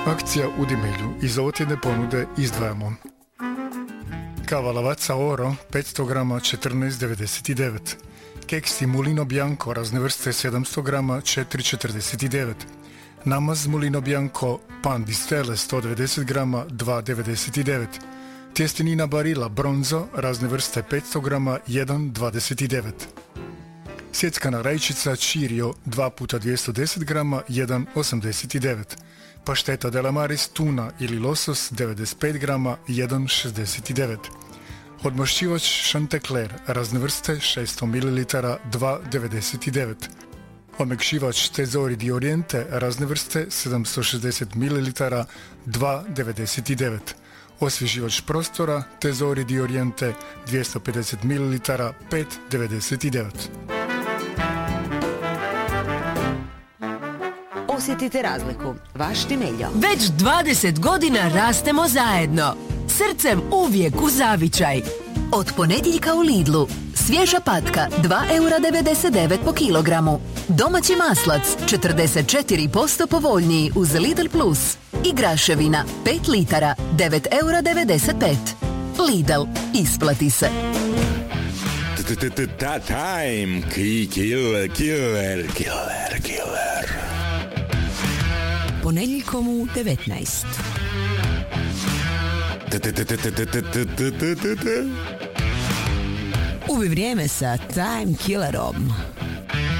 Akcija u Dimelju. Iz ovotjedne ponude izdvajamo kava Lavazza Oro 500 grama 14,99, keks Mulino Bianco razne vrste 700 grama 4,49, namaz Mulino Bianco pan di stelle 190 grama 2,99, tjestenina Barilla Bronzo razne vrste 500 grama 1,29, sjeckana rajčica Cirio 2 puta 210 grama 1,89, pašteta Delamaris tuna ili losos 95 grama 1,69, odmošćivač Chanticleer razne vrste 600 ml 2,99, omekšivač Tesori di Oriente razne vrste 760 ml 2,99, osvježivač prostora Tesori di Oriente 250 ml 5,99. Osjetite razliku. Vaš Dimeljo. Već 20 godina rastemo zajedno. Srcem uvijek u zavičaj. Od ponedjeljka u Lidlu. Svježa patka 2,99 € po kilogramu. Domaći maslac 44% povoljniji uz Lidl Plus. I graševina 5 litara 9,95 €. Lidl, isplati se. Time killer. Ponedjeljkom u 19. Uvi vrijeme sa Time Killerom.